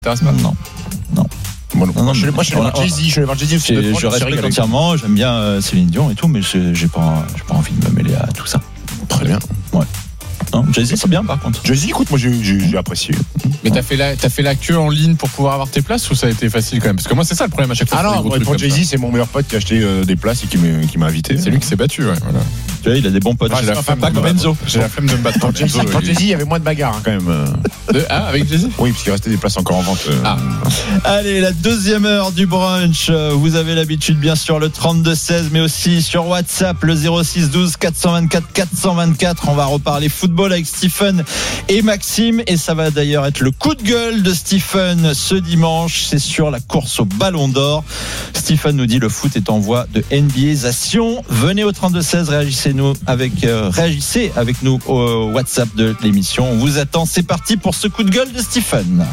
t'intéresse pas? Non. Moi, je suis allé voir Jay-Z. Je respecte entièrement, j'aime bien Céline Dion et tout, mais j'ai pas envie de me mêler à tout ça. Très bien. Ouais. Non, Jay-Z c'est bien par contre. Jay-Z, écoute, moi j'ai apprécié. Mais t'as fait la queue en ligne pour pouvoir avoir tes places ou ça a été facile quand même? Parce que moi c'est ça le problème à chaque fois. Ah non, pour Jay-Z c'est mon meilleur pote qui a acheté des places et qui m'a invité. C'est lui qui s'est battu, ouais. Voilà. Tu vois, il a des bons potes. J'ai la flemme de me battre. Quand Jay-Z, il y avait moins de bagarres quand même. Avec Jay-Z? Oui, parce qu'il restait des places encore en vente. Allez, la deuxième heure du brunch. Vous avez l'habitude bien sûr le 32-16, mais aussi sur WhatsApp le 06-12 424 424. On va reparler football avec Stephen et Maxime, et ça va d'ailleurs être le coup de gueule de Stephen ce dimanche. C'est sur la course au Ballon d'Or. Stephen nous dit le foot est en voie de NBAisation. Venez au 32-16, réagissez avec nous au WhatsApp de l'émission. On vous attend. C'est parti pour ce coup de gueule de Stephen.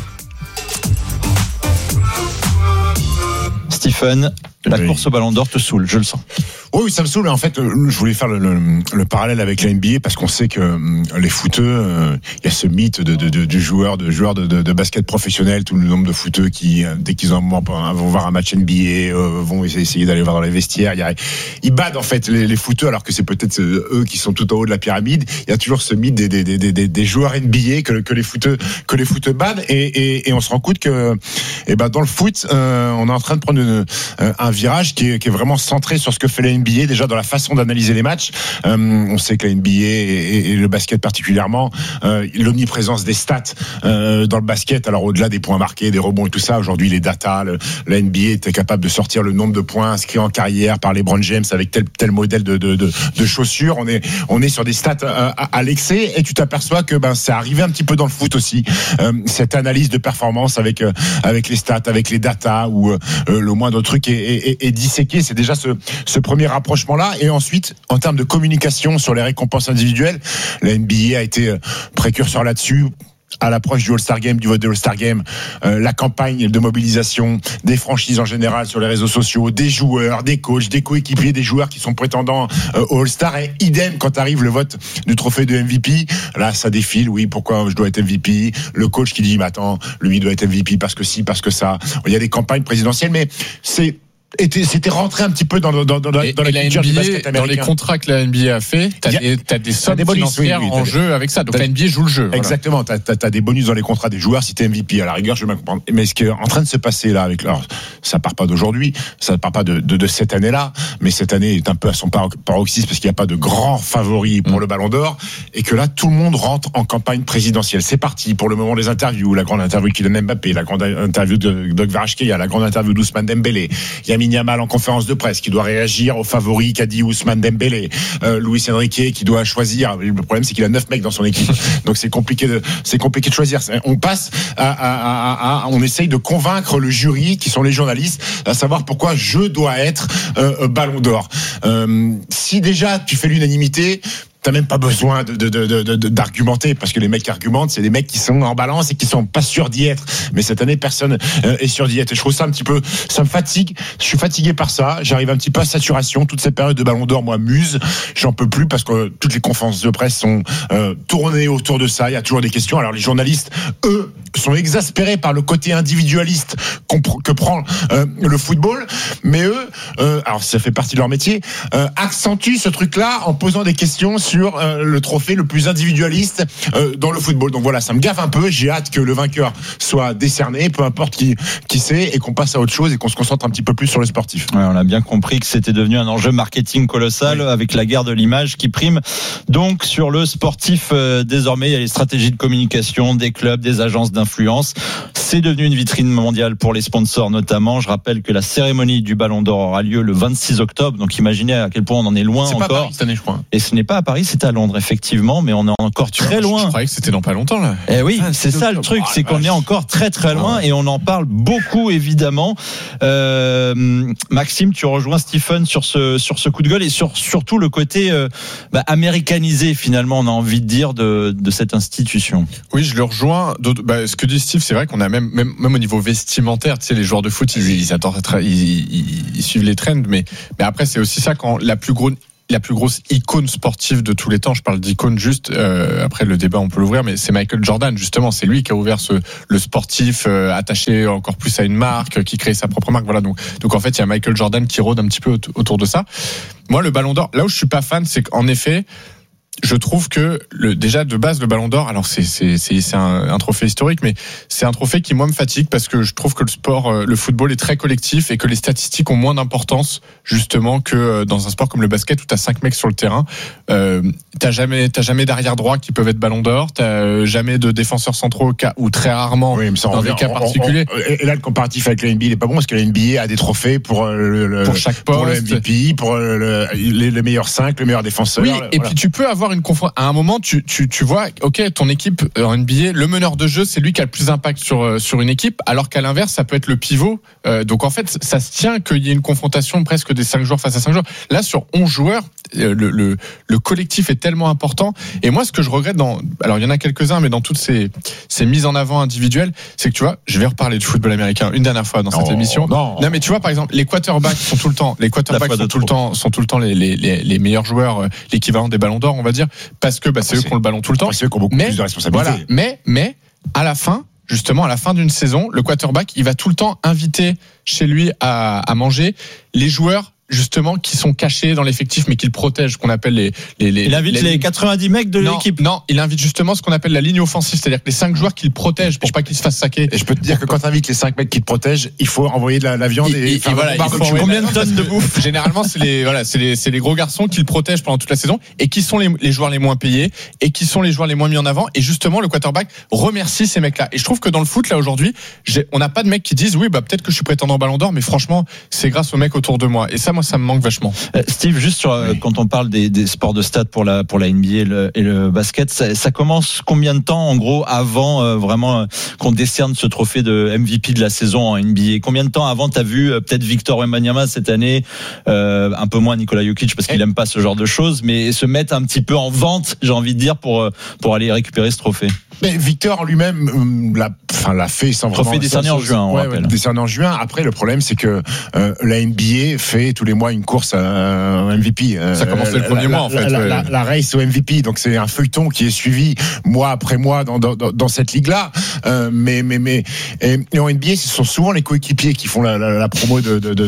Stephen, la course au Ballon d'Or te saoule, je le sens. Oui, ça me saoule. En fait, je voulais faire le parallèle avec la NBA parce qu'on sait que les footeux, il y a ce mythe du joueur de basket professionnel, tout le nombre de footeux qui, dès qu'ils ont un moment, vont voir un match NBA, vont essayer d'aller voir dans les vestiaires. Ils badent en fait les footeux, alors que c'est peut-être eux qui sont tout en haut de la pyramide. Il y a toujours ce mythe des joueurs NBA que les footeux badent, et on se rend compte que dans le foot, on est en train de prendre un virage qui est vraiment centré sur ce que fait la NBA, déjà dans la façon d'analyser les matchs. On sait que la NBA et le basket particulièrement, l'omniprésence des stats dans le basket, alors au-delà des points marqués, des rebonds et tout ça, aujourd'hui les datas, la NBA était capable de sortir le nombre de points inscrits en carrière par LeBron James avec tel modèle de chaussures. On est sur des stats à l'excès, et tu t'aperçois que c'est arrivé un petit peu dans le foot aussi, cette analyse de performance avec les stats, avec les datas, où le moindre truc est disséqué. C'est déjà ce premier rapprochement-là. Et ensuite, en termes de communication sur les récompenses individuelles, la NBA a été précurseur là-dessus. À l'approche du All-Star Game, du vote de All-Star Game, la campagne de mobilisation des franchises en général sur les réseaux sociaux, des joueurs, des coachs, des coéquipiers, des joueurs qui sont prétendants au All-Star, et idem quand arrive le vote du trophée de MVP. Là, ça défile. Oui, pourquoi je dois être MVP? Le coach qui dit, mais attends, lui doit être MVP parce que si, parce que ça. Il y a des campagnes présidentielles, mais c'était rentré un petit peu dans la culture du basket américain. Dans les contrats que la NBA a fait, t'as des sommes financières en jeu avec ça. Donc la NBA joue le jeu. Exactement. Voilà. T'as des bonus dans les contrats des joueurs si t'es MVP. À la rigueur, je vais bien comprendre. Mais ce qui est en train de se passer là ça part pas d'aujourd'hui, ça part pas de cette année-là, mais cette année est un peu à son paroxysme parce qu'il n'y a pas de grand favori pour le Ballon d'Or, et que là, tout le monde rentre en campagne présidentielle. C'est parti pour le moment les interviews, la grande interview de Kylian Mbappé, la grande interview de Doc Varashkeia, la grande interview d'Ousmane Dembélé. Il y a Lamine Yamal en conférence de presse qui doit réagir aux favoris qu'a dit Ousmane Dembélé, Luis Enrique qui doit choisir. Le problème c'est qu'il a 9 mecs dans son équipe, donc c'est compliqué de choisir. On passe on essaye de convaincre le jury qui sont les journalistes à savoir pourquoi je dois être Ballon d'Or. Si déjà tu fais l'unanimité, t'as même pas besoin d'argumenter, parce que les mecs qui argumentent, c'est des mecs qui sont en balance et qui sont pas sûrs d'y être. Mais cette année, personne est sûr d'y être. Et je trouve ça un petit peu, ça me fatigue. Je suis fatigué par ça. J'arrive un petit peu à saturation. Toute cette période de Ballon d'Or, moi, muse. J'en peux plus parce que toutes les conférences de presse sont tournées autour de ça. Il y a toujours des questions. Alors les journalistes, eux, sont exaspérés par le côté individualiste que prend le football. Mais eux, alors ça fait partie de leur métier, accentuent ce truc-là en posant des questions sur le trophée le plus individualiste dans le football. Donc voilà, ça me gaffe un peu. J'ai hâte que le vainqueur soit décerné, peu importe qui c'est, et qu'on passe à autre chose et qu'on se concentre un petit peu plus sur le sportif. Ouais, on a bien compris que c'était devenu un enjeu marketing colossal, avec la guerre de l'image qui prime donc sur le sportif. Désormais, il y a les stratégies de communication des clubs, des agences d'influence. C'est devenu une vitrine mondiale pour les sponsors notamment. Je rappelle que la cérémonie du Ballon d'Or aura lieu le 26 octobre. Donc imaginez à quel point on en est loin encore. C'est pas à Paris cette année, je crois. Et ce n'est pas à Paris, c'est à Londres effectivement, mais on est encore très loin. Je croyais que c'était dans pas longtemps là. Eh oui, c'est ça le truc, c'est qu'on est encore très très loin, et on en parle beaucoup évidemment. Maxime, tu rejoins Stephen sur ce coup de gueule et surtout le côté américanisé finalement, on a envie de dire, de cette institution. Oui, je le rejoins. Ce que dit Steve, c'est vrai qu'on a même au niveau vestimentaire, tu sais, les joueurs de foot, ils suivent les trends, mais après c'est aussi ça, quand la plus la plus grosse icône sportive de tous les temps. Je parle d'icône juste. Après le débat, on peut l'ouvrir, mais c'est Michael Jordan. Justement, c'est lui qui a ouvert le sportif attaché encore plus à une marque, qui crée sa propre marque. Voilà. Donc en fait, il y a Michael Jordan qui rôde un petit peu autour de ça. Moi, le Ballon d'Or, là où je suis pas fan, c'est qu'en effet, je trouve que déjà de base le Ballon d'Or, alors c'est un trophée historique, mais c'est un trophée qui moi me fatigue parce que je trouve que le football est très collectif et que les statistiques ont moins d'importance justement que dans un sport comme le basket où t'as 5 mecs sur le terrain. T'as jamais d'arrière droit qui peuvent être Ballon d'Or, t'as jamais de défenseurs centraux ou très rarement dans des cas particuliers. Et là le comparatif avec la NBA il est pas bon parce que la NBA a des trophées pour chaque poste, pour le MVP, pour les meilleurs 5, le meilleur défenseur. Oui, et puis tu peux avoir à un moment, tu vois, ok, ton équipe en NBA, le meneur de jeu, c'est lui qui a le plus d'impact sur une équipe, alors qu'à l'inverse, ça peut être le pivot. Donc en fait, ça se tient qu'il y ait une confrontation presque des 5 joueurs face à 5 joueurs. Là, sur 11 joueurs, le collectif est tellement important. Et moi, ce que je regrette alors il y en a quelques-uns, mais dans toutes ces mises en avant individuelles, c'est que tu vois, je vais reparler du football américain une dernière fois dans cette émission. Non, mais tu vois, par exemple, les quarterbacks sont tout le temps les meilleurs joueurs, l'équivalent des ballons d'or, on va dire. Parce que c'est eux qui ont le ballon tout le temps. C'est eux qui ont beaucoup plus de responsabilités. Voilà. Mais à la fin d'une saison, le quarterback, il va tout le temps inviter chez lui à manger les joueurs justement qui sont cachés dans l'effectif mais qu'il protège, qu'on appelle il invite les 90 mecs de l'équipe. Non, il invite justement ce qu'on appelle la ligne offensive, c'est-à-dire que les 5 joueurs qu'il protège pour pas qu'ils se fassent saquer. Et je peux te dire que quand tu invites les 5 mecs qui te protègent, il faut envoyer de la viande et voilà, il faut combien de tonnes de bouffe. Généralement c'est les gros garçons qui le protègent pendant toute la saison et qui sont les joueurs les moins payés et qui sont les joueurs les moins mis en avant, et justement le quarterback remercie ces mecs-là. Et je trouve que dans le foot là aujourd'hui, on n'a pas de mecs qui disent oui peut-être que je suis prétendant Ballon d'Or, mais franchement c'est grâce aux mecs autour de moi. Et ça moi ça me manque vachement. Steve, juste quand on parle des sports de stade pour la NBA et le basket, ça commence combien de temps en gros avant vraiment qu'on décerne ce trophée de MVP de la saison en NBA? Combien de temps avant t'as vu peut-être Victor Wembanyama cette année, un peu moins Nikola Jokic parce qu'il aime pas ce genre de choses, mais se mettre un petit peu en vente, j'ai envie de dire, pour aller récupérer ce trophée? Mais Victor lui-même l'a fait sans vraiment. Trophée décerné en juin, on rappelle. Décerné en juin. Après, le problème, c'est que la NBA fait tous les mois une course à MVP. Ça commence le premier mois, en fait. La race au MVP. Donc, c'est un feuilleton qui est suivi mois après mois dans cette ligue-là. Mais en NBA, ce sont souvent les coéquipiers qui font la promo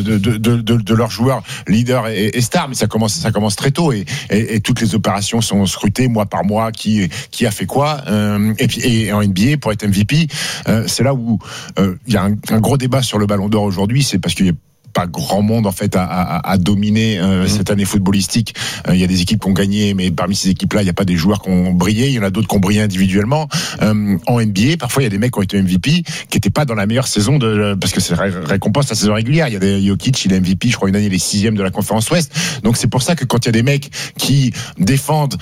de leurs joueurs leaders et stars. Mais ça commence très tôt et toutes les opérations sont scrutées mois par mois qui a fait quoi. Et en NBA, pour être MVP, c'est là où il y a un gros débat sur le Ballon d'Or aujourd'hui. C'est parce qu'il y a pas grand monde en fait à dominer cette année footballistique. Il y a des équipes qui ont gagné, mais parmi ces équipes-là, il n'y a pas des joueurs qui ont brillé. Il y en a d'autres qui ont brillé individuellement. En NBA, parfois il y a des mecs qui ont été MVP qui n'étaient pas dans la meilleure saison parce que c'est récompense la saison régulière. Il y a des Jokic, il est MVP, je crois une année il est 6e de la conférence Ouest. Donc c'est pour ça que quand il y a des mecs qui défendent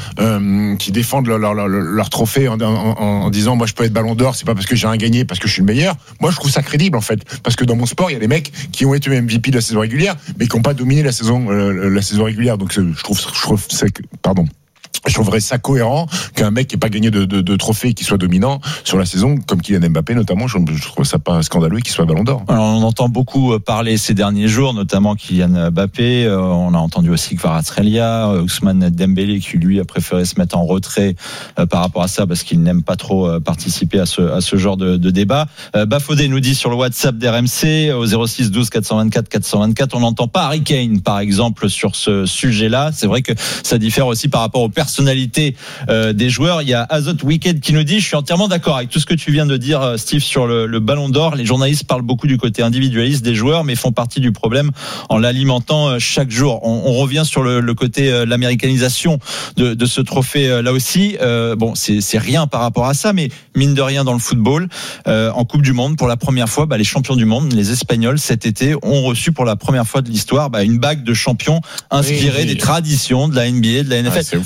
leur trophée en disant moi je peux être Ballon d'Or, c'est pas parce que j'ai un gagné, parce que je suis le meilleur. Moi je trouve ça crédible en fait, parce que dans mon sport il y a des mecs qui ont été MVP de la saison régulière, mais qui n'ont pas dominé la saison régulière. Donc je trouverais ça cohérent qu'un mec qui n'ait pas gagné de trophée qui soit dominant sur la saison, comme Kylian Mbappé notamment. Je trouve ça pas scandaleux qu'il soit Ballon d'Or. Alors, on entend beaucoup parler ces derniers jours, notamment Kylian Mbappé. On a entendu aussi Kvaratskhelia, Ousmane Dembélé, qui lui a préféré se mettre en retrait par rapport à ça parce qu'il n'aime pas trop participer à ce genre de débat. Bafodé nous dit sur le WhatsApp d'RMC au 06 12 424 424, on n'entend pas Harry Kane par exemple sur ce sujet-là. C'est vrai que ça diffère aussi par rapport aux personnalités des joueurs. Il y a Azot Wicked qui nous dit: je suis entièrement d'accord avec tout ce que tu viens de dire, Steve, sur le Ballon d'Or. Les journalistes parlent beaucoup du côté individualiste des joueurs, mais font partie du problème en l'alimentant chaque jour. On revient sur le côté l'américanisation de ce trophée là aussi. Bon, c'est rien par rapport à ça, mais mine de rien dans le football, en Coupe du Monde, pour la première fois, les champions du monde, les Espagnols, cet été, ont reçu pour la première fois de l'histoire une bague de champion inspirée des traditions de la NBA, de la NFL. Donc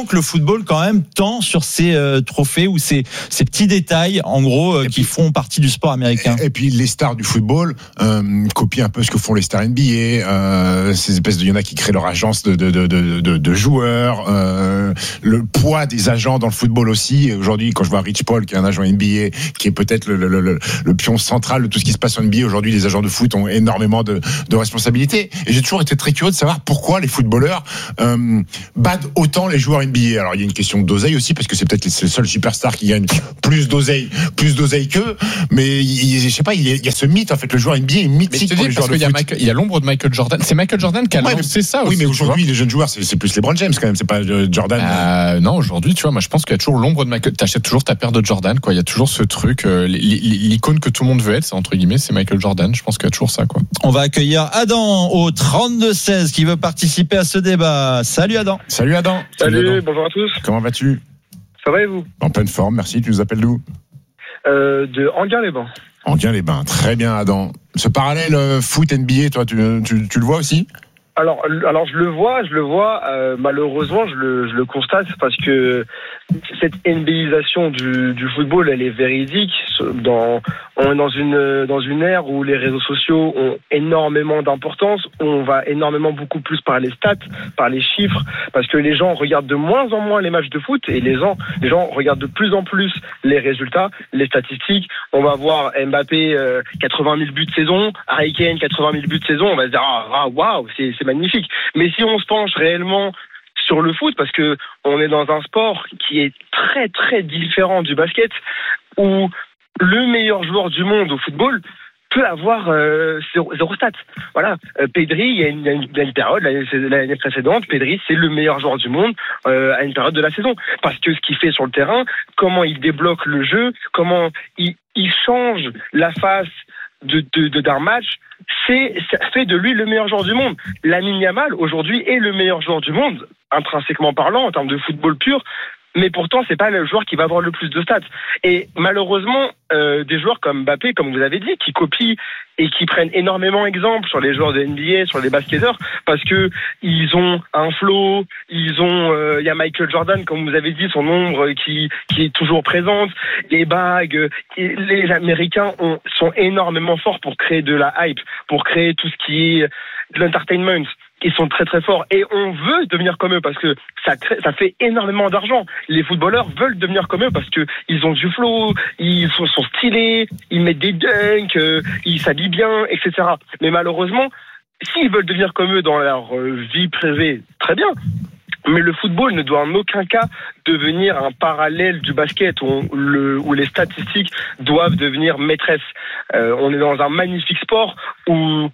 que le football quand même tend sur ces trophées ou ces petits détails en gros qui font partie du sport américain. Et puis les stars du football copient un peu ce que font les stars NBA, ces espèces il y en a qui créent leur agence de joueurs, le poids des agents dans le football aussi. Aujourd'hui, quand je vois Rich Paul qui est un agent NBA, qui est peut-être le pion central de tout ce qui se passe en NBA, aujourd'hui les agents de foot ont énormément de responsabilités. Et j'ai toujours été très curieux de savoir pourquoi les footballeurs battent autant les joueurs NBA. Alors il y a une question d'oseille aussi, parce que c'est peut-être les seuls superstars qui gagnent plus d'oseille qu'eux, mais je sais pas, il y a ce mythe en fait, le joueur NBA est mythique pour les joueurs de foot. Il y a l'ombre de Michael Jordan. C'est Michael Jordan qui a lancé ça aussi. Oui, mais aujourd'hui les jeunes joueurs c'est plus LeBron James quand même, c'est pas Jordan. Non, aujourd'hui, tu vois, moi je pense qu'il y a toujours l'ombre de Michael. T'achètes toujours ta paire de Jordan, quoi. Il y a toujours ce truc, l'icône que tout le monde veut être, c'est entre guillemets, c'est Michael Jordan. Je pense qu'il y a toujours ça, quoi. On va accueillir Adam au 32-16 qui veut participer à ce débat. Salut Adam. Salut Adam. Salut, bonjour à tous. Comment vas-tu? Ça va et vous? En pleine forme, merci. Tu nous appelles d'où? De Enghien-les-Bains. Enghien-les-Bains, très bien Adam. Ce parallèle foot NBA, toi, tu le vois aussi? Alors je le vois. Malheureusement, je le constate parce que cette NBAisation du football, elle est véridique. On est dans une ère où les réseaux sociaux ont énormément d'importance. On va beaucoup plus par les stats, par les chiffres, parce que les gens regardent de moins en moins les matchs de foot et les gens regardent de plus en plus les résultats, les statistiques. On va voir Mbappé 80 000 buts de saison, Harry Kane 80 000 buts de saison. On va se dire waouh, c'est magnifique. Mais si on se penche réellement sur le foot, parce que on est dans un sport qui est très très différent du basket, où le meilleur joueur du monde au football peut avoir zéro stat. Voilà, Pedri, il y a une période, l'année précédente, Pedri, c'est le meilleur joueur du monde à une période de la saison. Parce que ce qu'il fait sur le terrain, comment il débloque le jeu, comment il change la face d'un match, ça fait de lui le meilleur joueur du monde. Lamine Yamal, aujourd'hui, est le meilleur joueur du monde, intrinsèquement parlant, en termes de football pur, mais pourtant, c'est pas le joueur qui va avoir le plus de stats. Et malheureusement, des joueurs comme Mbappé, comme vous avez dit, qui copient et qui prennent énormément exemple sur les joueurs de NBA, sur les basketteurs, parce que ils ont un flow, il y a Michael Jordan, comme vous avez dit, son ombre qui est toujours présente, les bagues, les Américains sont énormément forts pour créer de la hype, pour créer tout ce qui est de l'entertainment. Ils sont très très forts et on veut devenir comme eux parce que ça fait énormément d'argent. Les footballeurs veulent devenir comme eux parce que ils ont du flow, ils sont stylés, ils mettent des dunks, ils s'habillent bien, etc. Mais malheureusement, s'ils veulent devenir comme eux dans leur vie privée, très bien. Mais le football ne doit en aucun cas devenir un parallèle du basket où les statistiques doivent devenir maîtresses. On est dans un magnifique sport où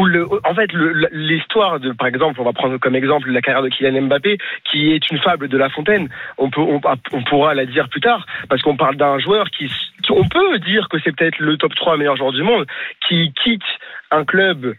l'histoire de, par exemple, on va prendre comme exemple la carrière de Kylian Mbappé, qui est une fable de La Fontaine. On pourra la dire plus tard, parce qu'on parle d'un joueur on peut dire que c'est peut-être le top 3 meilleur joueur du monde, qui quitte un club,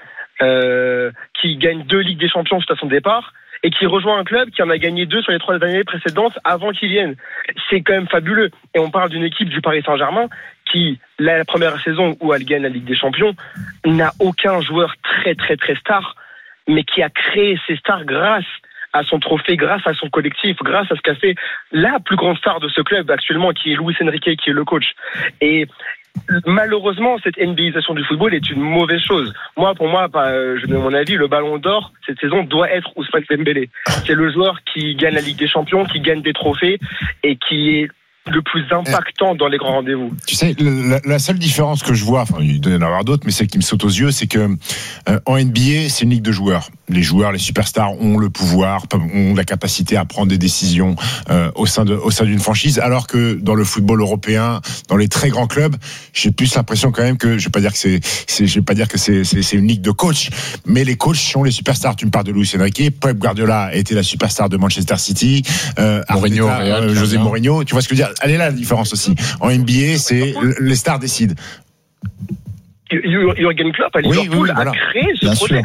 qui gagne 2 Ligues des Champions juste à son départ, et qui rejoint un club qui en a gagné 2 sur les 3 années précédentes avant qu'il vienne. C'est quand même fabuleux. Et on parle d'une équipe du Paris Saint-Germain qui, la première saison où elle gagne la Ligue des Champions, n'a aucun joueur très très très star, mais qui a créé ses stars grâce à son trophée, grâce à son collectif, grâce à ce qu'a fait la plus grande star de ce club actuellement, qui est Luis Enrique, qui est le coach. Et malheureusement, cette NBAisation du football est une mauvaise chose. Pour moi, je donne mon avis, le Ballon d'Or cette saison doit être Ousmane Dembélé. C'est le joueur qui gagne la Ligue des Champions, qui gagne des trophées et qui est le plus impactant dans les grands rendez-vous. Tu sais, la seule différence que je vois, enfin il doit y en avoir d'autres, mais celle qui me saute aux yeux, c'est que en NBA, c'est une ligue de joueurs. Les joueurs, les superstars ont le pouvoir, ont la capacité à prendre des décisions au sein d'une franchise, alors que dans le football européen, dans les très grands clubs, j'ai plus l'impression quand même que, je vais pas dire que c'est une ligue de coachs, mais les coachs sont les superstars. Tu me parles de Luis Enrique, Pep Guardiola était la superstar de Manchester City, Mourinho, José Mourinho, tu vois ce que je veux dire? Elle est là la différence aussi. En NBA, c'est les stars décident. Jürgen Klopp à Liverpool a créé ce projet.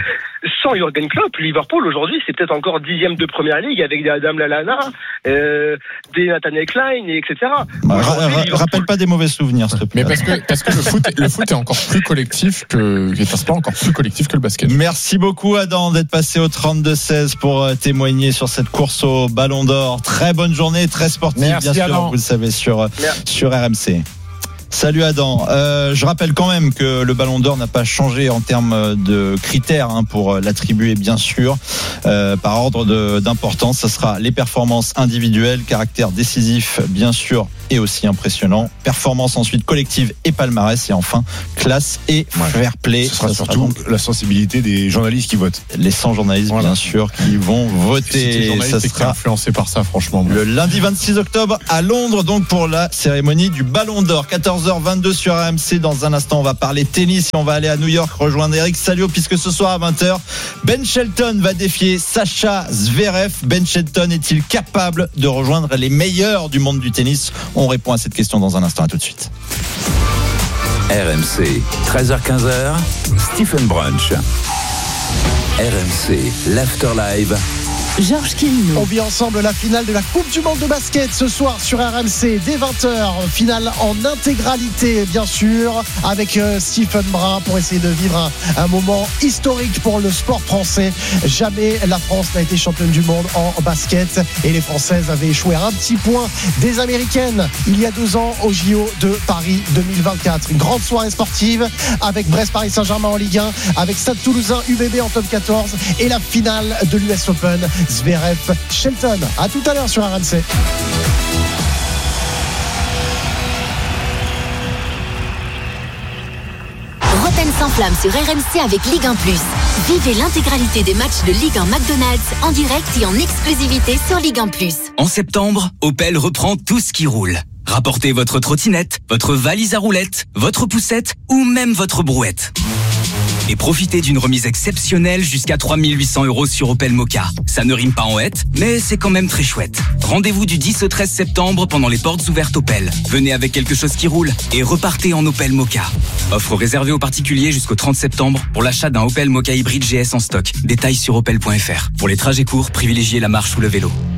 sans Jürgen Klopp, Liverpool aujourd'hui, c'est peut-être encore 10e de première ligue avec des Adam Lallana, des Nathaniel Klein, etc. Rappelle pas des mauvais souvenirs, s'il te plaît. Mais parce que le foot est encore plus collectif est un sport encore plus collectif que le basket. Merci beaucoup, Adam, d'être passé au 32-16 pour témoigner sur cette course au Ballon d'Or. Très bonne journée, très sportive, merci, bien sûr, Adam. vous le savez, sur RMC. Salut Adam. Je rappelle quand même que le Ballon d'Or n'a pas changé en termes de critères pour l'attribuer, bien sûr. Par ordre d'importance, ce sera les performances individuelles, caractère décisif, bien sûr, et aussi impressionnant. Performance ensuite collective et palmarès. Et enfin, classe et fair play. Ce sera surtout la sensibilité des journalistes qui votent. Les 100 journalistes, bien sûr, qui vont voter. Ça sera influencé par ça, franchement. Le lundi 26 octobre à Londres, donc pour la cérémonie du Ballon d'Or. 14h22 sur RMC. Dans un instant, on va parler tennis et on va aller à New York rejoindre Eric Salio, puisque ce soir à 20h, Ben Shelton va défier Sacha Zverev. Ben Shelton est-il capable de rejoindre les meilleurs du monde du tennis? On répond à cette question dans un instant. À tout de suite. RMC, 13h-15h, Stephen Brunch. RMC, l'After Live. Georges Quirino. On vit ensemble la finale de la Coupe du Monde de basket ce soir sur RMC dès 20h. Finale en intégralité, bien sûr, avec Stephen Brun pour essayer de vivre un moment historique pour le sport français. Jamais la France n'a été championne du monde en basket et les Françaises avaient échoué à un petit point des Américaines il y a 2 ans au JO de Paris 2024. Une grande soirée sportive avec Brest-Paris Saint-Germain en Ligue 1, avec Stade Toulousain UBB en top 14 et la finale de l'US Open. Zverev, Shelton. À tout à l'heure sur RMC. Roten s'enflamme sur RMC avec Ligue 1+. Vivez l'intégralité des matchs de Ligue 1 McDonald's en direct et en exclusivité sur Ligue 1+. En septembre, Opel reprend tout ce qui roule. Rapportez votre trottinette, votre valise à roulettes, votre poussette ou même votre brouette. Et profitez d'une remise exceptionnelle jusqu'à 3 800 € sur Opel Mokka. Ça ne rime pas en hête, mais c'est quand même très chouette. Rendez-vous du 10 au 13 septembre pendant les portes ouvertes Opel. Venez avec quelque chose qui roule et repartez en Opel Mokka. Offre réservée aux particuliers jusqu'au 30 septembre pour l'achat d'un Opel Mokka hybride GS en stock. Détails sur opel.fr. Pour les trajets courts, privilégiez la marche ou le vélo.